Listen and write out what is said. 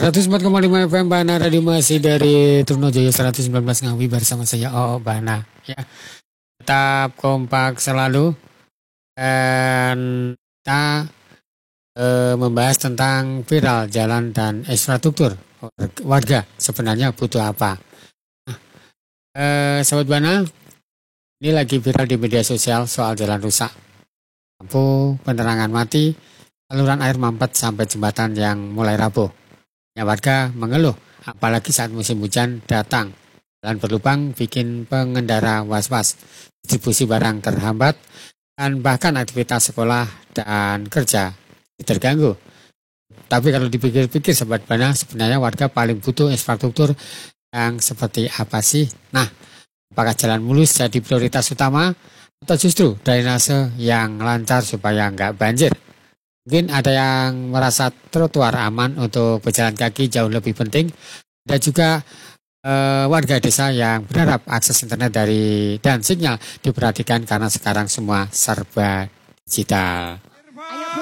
104,5 FM Bana Radio masih dari Trunojoyo 119 Ngawi bersama saya Bana ya. Tetap kompak selalu dan kita membahas tentang viral jalan dan infrastruktur warga sebenarnya butuh apa. Sobat Bana, ini lagi viral di media sosial soal jalan rusak, lampu penerangan mati, saluran air mampet sampai jembatan yang mulai rapuh. Ya, warga mengeluh, apalagi saat musim hujan datang. Jalan berlubang bikin pengendara was-was, distribusi barang terhambat, dan bahkan aktivitas sekolah dan kerja terganggu. Tapi kalau dipikir-pikir Sobat Bana, sebenarnya warga paling butuh infrastruktur yang seperti apa sih? Nah, apakah jalan mulus jadi prioritas utama atau justru drainase yang lancar supaya nggak banjir? Mungkin ada yang merasa trotoar aman untuk berjalan kaki jauh lebih penting. Ada juga warga desa yang berharap akses internet dan sinyal diperhatikan karena sekarang semua serba digital.